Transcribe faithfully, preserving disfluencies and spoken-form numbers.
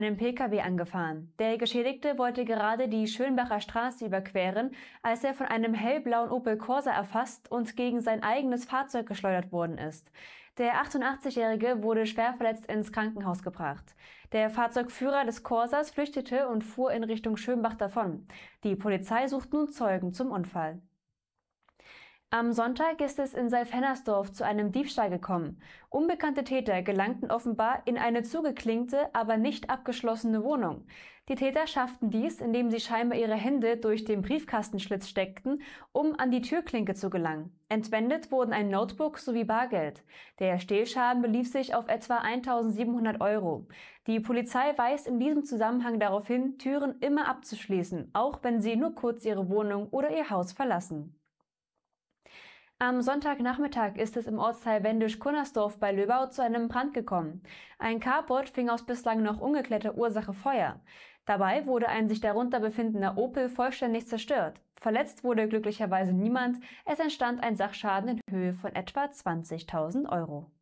einem P K W angefahren. Der Geschädigte wollte gerade die Schönbacher Straße überqueren, als er von einem hellblauen Opel Corsa erfasst und gegen sein eigenes Fahrzeug geschleudert worden ist. Der achtundachtzig-Jährige wurde schwer verletzt ins Krankenhaus gebracht. Der Fahrzeugführer des Corsas flüchtete und fuhr in Richtung Schönbach davon. Die Polizei sucht nun Zeugen zum Unfall. Am Sonntag ist es in Salf-Hennersdorf zu einem Diebstahl gekommen. Unbekannte Täter gelangten offenbar in eine zugeklinkte, aber nicht abgeschlossene Wohnung. Die Täter schafften dies, indem sie scheinbar ihre Hände durch den Briefkastenschlitz steckten, um an die Türklinke zu gelangen. Entwendet wurden ein Notebook sowie Bargeld. Der Stehlschaden belief sich auf etwa eintausendsiebenhundert Euro. Die Polizei weist in diesem Zusammenhang darauf hin, Türen immer abzuschließen, auch wenn sie nur kurz ihre Wohnung oder ihr Haus verlassen. Am Sonntagnachmittag ist es im Ortsteil Wendisch-Kunnersdorf bei Löbau zu einem Brand gekommen. Ein Carport fing aus bislang noch ungeklärter Ursache Feuer. Dabei wurde ein sich darunter befindender Opel vollständig zerstört. Verletzt wurde glücklicherweise niemand. Es entstand ein Sachschaden in Höhe von etwa zwanzigtausend Euro.